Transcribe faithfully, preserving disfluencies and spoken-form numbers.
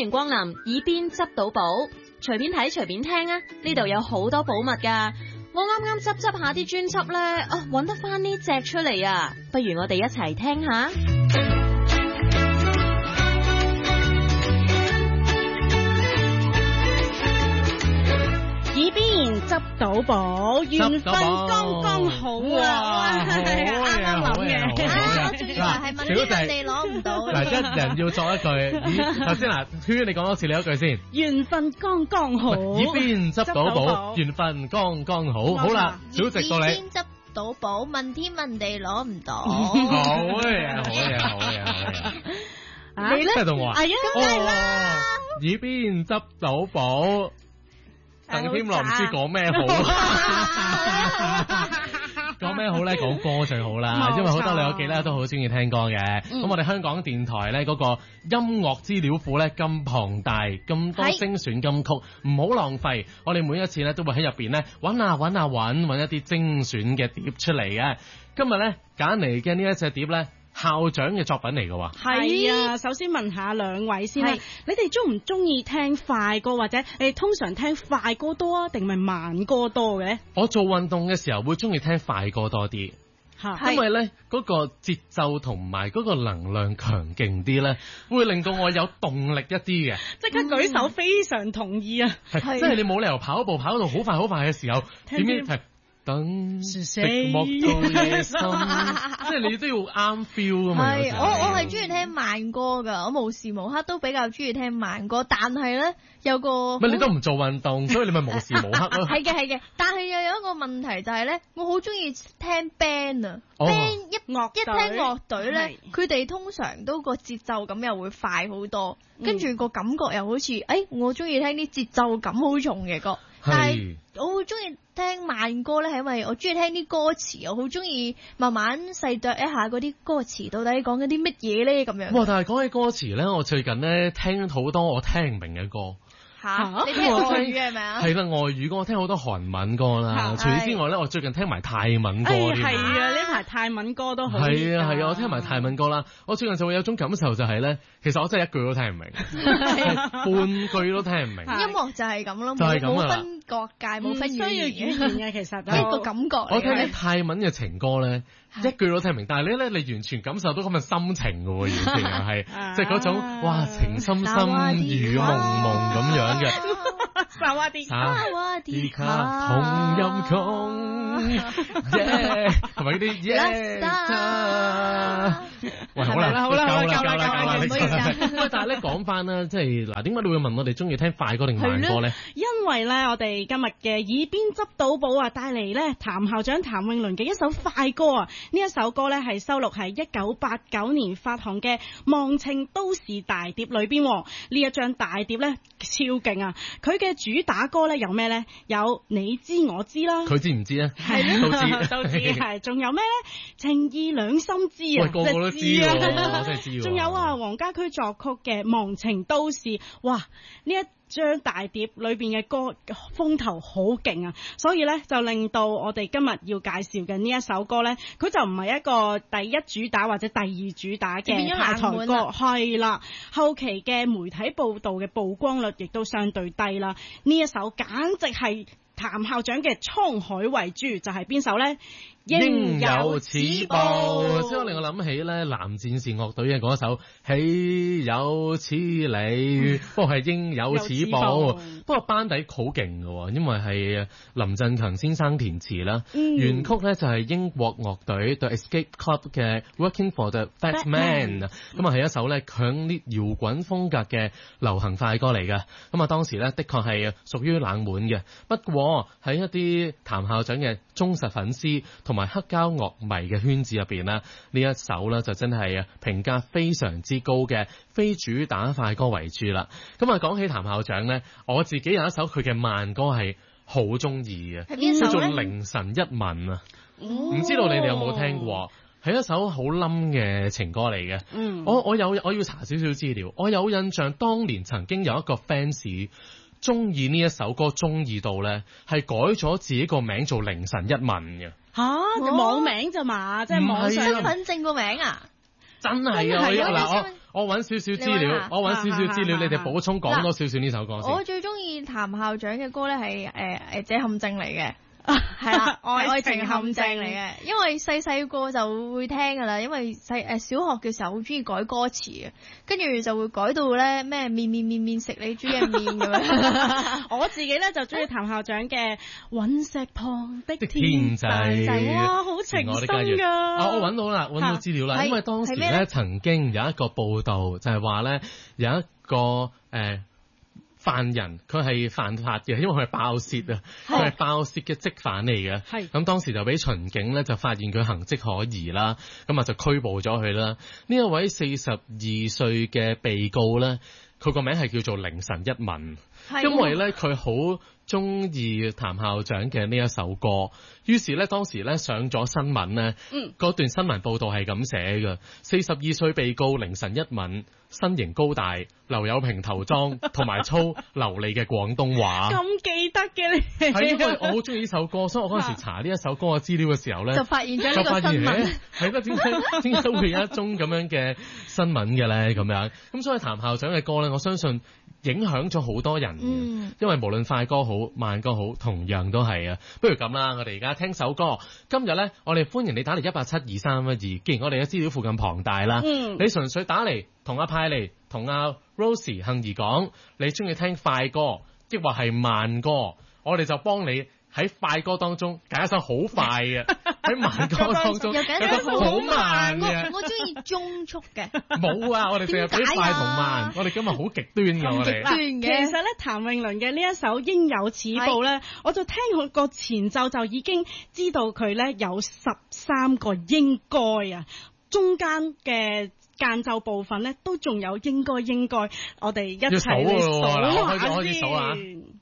迎光臨耳邊執到寶，隨便睇隨便聽啊！呢度有好多寶物㗎。我啱啱執執下啲專輯呢，啊，揾得翻呢隻出嚟啊！不如我哋一齊聽下。 耳邊執到寶，緣分剛剛好啊！係啊，啱啱諗嘅。 啊，我仲以為係問啲人哋攞唔到。 嗱，一人要作一句。咦，頭先嗱，圈你講多次你一句先。 緣分剛剛好。 耳邊執到寶，緣分剛剛好。好啦，小食到你。 耳邊執到寶，問天問地攞唔到。 好嘢，好嘢，好嘢，好嘢。 你咧？ 真係到我啊！ 係啊，梗係啦。 耳邊執到寶。鄧添樂唔知講咩好，講咩好咧？講歌最好啦，因為好多女記咧都好中意聽歌嘅。咁、嗯、我哋香港電台咧嗰個音樂資料庫咧咁龐大，咁多精選金曲，唔好浪費。我哋每一次咧都會喺入邊咧揾下揾下揾揾一啲精選嘅碟出嚟嘅。今日咧揀嚟嘅呢一隻碟咧。校長嘅作品嚟嘅喎， 係啊！首先問下兩位先啦，你哋中唔中意聽快歌，或者你哋通常聽快歌多啊，定係慢歌多嘅咧？ 我做運動嘅時候會中意聽快歌多啲，因為咧嗰個節奏同埋嗰個能量強勁啲咧，會令到我有動力一啲嘅。 即刻舉手，非常同意啊！ 係，即係你冇理由跑步跑到好快好快嘅時候，點知係？等寂寞到夜深，即係你都要啱 feel 噶嘛。 係，我我係中意聽慢歌噶，我無時無刻都比較中意聽慢歌，但係咧有個， 咪你都唔做運動，所以你咪無時無刻咯。 係嘅係嘅，但係又有一個問題就係咧，我好中意聽 band 啊、哦、，band 一樂一聽樂隊咧，佢哋通常都個節奏感又會快好多，跟住個感覺又好似，誒、哎，我中意聽啲節奏感好重嘅歌，但係我會中意聽慢歌咧，係因為我中意聽啲歌詞，我好中意慢慢細讀一下嗰啲歌詞到底講緊啲乜嘢咧咁樣。 哇！但係講起歌詞咧，我最近咧聽好多我聽唔明嘅歌。 吓，你聽外語係咪啊？ 係啦，外語歌我聽好多韓文歌啦。除此之外咧，我最近聽埋泰文歌。 係啊，呢排泰文歌都好。 係啊係啊，我聽埋泰文歌啦。我最近就會有種感受就係咧，其實我真係一句都聽唔明，半句都聽唔明。 音樂就係咁咯， 就係咁冇分國界，冇分語言。 需要語言嘅，其實一個感覺。 我聽啲泰文嘅情歌咧，一句都聽唔明，但係你咧，你完全感受到咁嘅心情嘅喎，完全係即係嗰種哇情深深雨濛濛咁樣嘅。 薩瓦迪卡， 薩瓦迪卡，同音窮，耶，同埋嗰啲耶。喂，好啦， 好啦， 夠啦， 夠啦， 夠啦， 唔好意思。 喂，但係咧講翻啦，即係嗱，點解你會問我哋中意聽快歌定慢歌咧？ 因為咧，我哋今日嘅耳邊執到寶啊，帶嚟咧譚校長譚詠麟嘅一首快歌啊！呢一首歌咧係收錄喺一九八九年發行嘅《忘情都市》大碟裏邊。呢一張大碟咧超勁啊！佢嘅主打歌咧有咩咧？有你知我知啦， 佢知唔知啊？ 係咧， 都知都知係。仲有咩咧？情意兩心知啊！ 喂，個個都知喎，我真係知喎。 仲有啊，黃家駒作曲嘅《忘情都市》，哇！呢一張大碟裏邊嘅歌風頭好勁啊，所以咧就令到我哋今日要介紹嘅呢一首歌咧，佢就唔係一個第一主打或者第二主打嘅派台歌，係啦，後期嘅媒體報道嘅曝光率亦都相對低啦。呢一首簡直係譚校長嘅滄海遺珠，就係邊首咧？ 應有此報，即係令我諗起咧藍戰士樂隊嘅嗰一首豈有此理，不過係應有此報。不過班底好勁嘅，因為係林振強先生填詞啦，嗯、原曲咧就係英國樂隊 The Escape Club 嘅 Working for the Fat Man， 咁啊係一首咧強烈搖滾風格嘅流行快歌嚟嘅。咁啊當時咧的確係屬於冷門嘅，不過喺一啲譚校長嘅忠實粉絲同埋黑膠樂迷嘅圈子入邊啦，呢一首咧就真係啊評價非常之高嘅非主打快歌為主啦。咁啊講起譚校長咧，我自己有一首佢嘅慢歌係好中意嘅，叫做《凌晨一吻》啊。唔、哦、知道你哋有冇聽過？係一首好冧嘅情歌嚟嘅。嗯，我我有我要查少少資料，我有印象當年曾經有一個 fans。中意呢一首歌，中意到咧係改咗自己個名做凌晨一吻嘅。 吓、啊，網名咋嘛？即係網上身份證個名啊？ 真係啊！嗱，我我揾少少資料，我揾少少資料，你哋補充講多少少呢首歌先。 我最中意譚校長嘅歌咧係誒誒這陷阱嚟嘅。係啦，愛情陷阱嚟嘅，因為細細個就會聽噶啦，因為細誒小學嘅時候好中意改歌詞嘅，跟住就會改到咧咩面面面面食你豬嘅面咁樣。 我自己咧就中意譚校長嘅隕石旁的天天際， 際，哇，好情深噶。 啊，我揾到啦，揾到資料啦，因為當時咧曾經有一個報道就係話咧有一個誒。呃犯人佢係犯法嘅，因為佢係爆竊啊，佢係爆竊嘅積犯嚟嘅。係咁當時就俾巡警咧就發現佢行跡可疑啦，咁啊就拘捕咗佢啦。呢一位四十二歲嘅被告咧，佢個名係叫做凌晨一文，因為咧佢好中意譚校長嘅呢一首歌，於是咧當時咧上咗新聞咧，嗰、嗯、段新聞報道係咁寫嘅：四十二歲被告凌晨一文，身形高大，留有平頭裝，同埋粗流利嘅廣東話。 咁記得嘅你係因為我好中意呢首歌，所以我嗰陣時查呢一首歌嘅資料嘅時候咧， 就發現咗呢個新聞。 係啦，點解點解會有一宗咁樣嘅新聞嘅咧？咁樣咁所以譚校長嘅歌咧，我相信影響咗好多人。嗯，因為無論快歌好慢歌好，同樣都係啊。不如咁啦，我哋而家聽首歌。今日咧，我哋歡迎你打嚟一八七二三一二。既然我哋嘅資料庫咁龐大啦，嗯，你純粹打嚟同阿派嚟同阿 Rosie 幸兒講，你中意聽快歌，抑或係慢歌，我哋就幫你喺快歌當中揀一首好快嘅，喺慢歌當中揀一首好慢嘅。 我中意中速嘅。 冇啊，我哋淨係俾快同慢。我哋今日好極端嘅我哋。 其實咧，譚詠麟嘅呢一首應有此報咧，我就聽佢個前奏就已經知道佢咧有十三個應該啊，中間嘅間奏部分咧都仲有應該應該，我哋一齊嚟數下先。